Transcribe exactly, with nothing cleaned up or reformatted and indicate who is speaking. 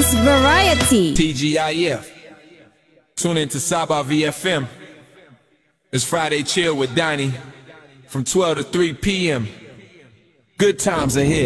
Speaker 1: Dance Variety.
Speaker 2: T G I F. Tune in to Saba V F M. It's Friday Chill with Donnie from twelve to three p m Good times ahead.